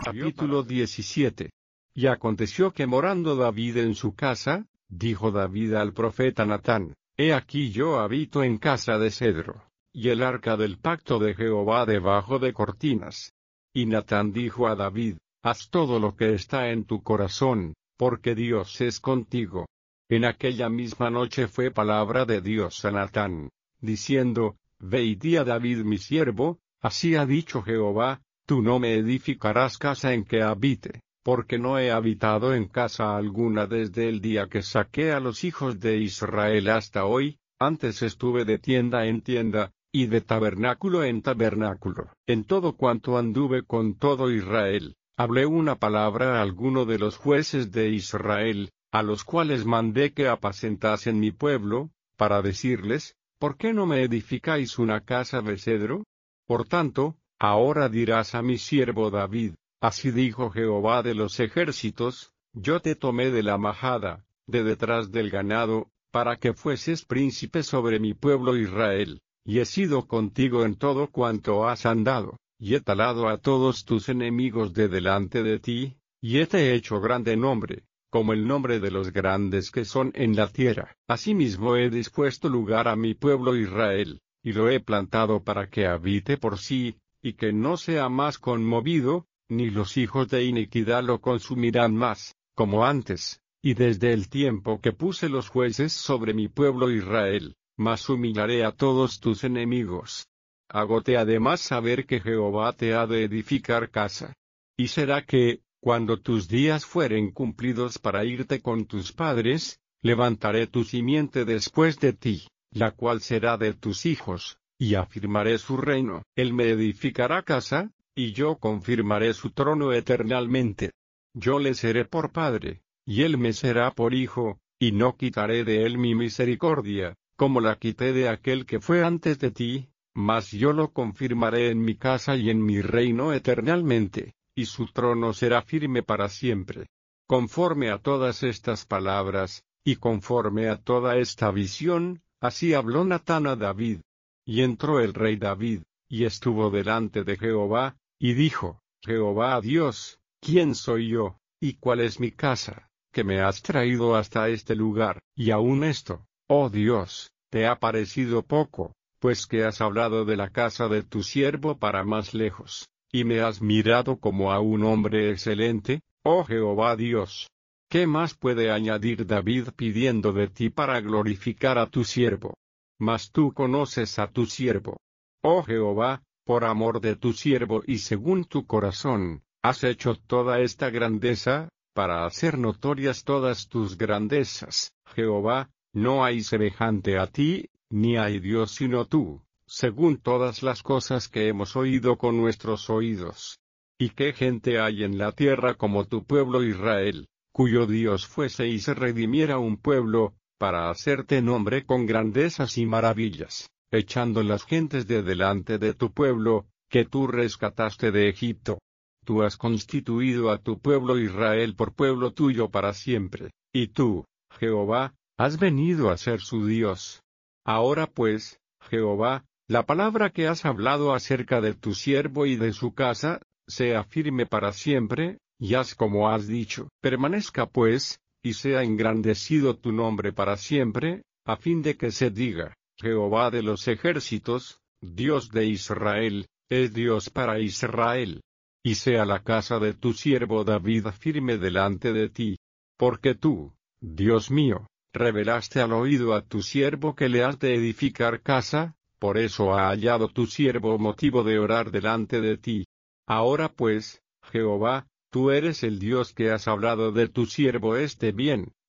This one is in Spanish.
Capítulo 17. Y aconteció que morando David en su casa, dijo David al profeta Natán: He aquí yo habito en casa de cedro, y el arca del pacto de Jehová debajo de cortinas. Y Natán dijo a David: Haz todo lo que está en tu corazón, porque Dios es contigo. En aquella misma noche fue palabra de Dios a Natán, diciendo: Ve y di a David mi siervo, así ha dicho Jehová: Tú no me edificarás casa en que habite, porque no he habitado en casa alguna desde el día que saqué a los hijos de Israel hasta hoy. Antes estuve de tienda en tienda, y de tabernáculo en tabernáculo. En todo cuanto anduve con todo Israel, hablé una palabra a alguno de los jueces de Israel, a los cuales mandé que apacentasen mi pueblo, para decirles: ¿Por qué no me edificáis una casa de cedro? Por tanto, ahora dirás a mi siervo David: Así dijo Jehová de los ejércitos: Yo te tomé de la majada, de detrás del ganado, para que fueses príncipe sobre mi pueblo Israel, y he sido contigo en todo cuanto has andado, y he talado a todos tus enemigos de delante de ti, y he te hecho grande nombre, como el nombre de los grandes que son en la tierra. Asimismo he dispuesto lugar a mi pueblo Israel, y lo he plantado para que habite por sí, y que no sea más conmovido, ni los hijos de iniquidad lo consumirán más, como antes, y desde el tiempo que puse los jueces sobre mi pueblo Israel, mas humillaré a todos tus enemigos. Hágote además saber que Jehová te ha de edificar casa. Y será que, cuando tus días fueren cumplidos para irte con tus padres, levantaré tu simiente después de ti, la cual será de tus hijos, y afirmaré su reino. Él me edificará casa, y yo confirmaré su trono eternalmente. Yo le seré por padre, y él me será por hijo, y no quitaré de él mi misericordia, como la quité de aquel que fue antes de ti, mas yo lo confirmaré en mi casa y en mi reino eternalmente, y su trono será firme para siempre. Conforme a todas estas palabras, y conforme a toda esta visión, así habló Natán a David. Y entró el rey David, y estuvo delante de Jehová, y dijo: Jehová Dios, ¿quién soy yo, y cuál es mi casa, que me has traído hasta este lugar? Y aun esto, oh Dios, te ha parecido poco, pues que has hablado de la casa de tu siervo para más lejos, y me has mirado como a un hombre excelente, oh Jehová Dios. ¿Qué más puede añadir David pidiendo de ti para glorificar a tu siervo? Mas tú conoces a tu siervo. Oh Jehová, por amor de tu siervo y según tu corazón, has hecho toda esta grandeza, para hacer notorias todas tus grandezas. Jehová, no hay semejante a ti, ni hay Dios sino tú, según todas las cosas que hemos oído con nuestros oídos. ¿Y qué gente hay en la tierra como tu pueblo Israel, cuyo Dios fuese y se redimiera un pueblo, para hacerte nombre con grandezas y maravillas, echando las gentes de delante de tu pueblo, que tú rescataste de Egipto? Tú has constituido a tu pueblo Israel por pueblo tuyo para siempre, y tú, Jehová, has venido a ser su Dios. Ahora pues, Jehová, la palabra que has hablado acerca de tu siervo y de su casa, sea firme para siempre, y haz como has dicho. Permanezca pues, y sea engrandecido tu nombre para siempre, a fin de que se diga: Jehová de los ejércitos, Dios de Israel, es Dios para Israel. Y sea la casa de tu siervo David firme delante de ti. Porque tú, Dios mío, revelaste al oído a tu siervo que le has de edificar casa, por eso ha hallado tu siervo motivo de orar delante de ti. Ahora pues, Jehová, tú eres el Dios que has hablado de tu siervo este bien,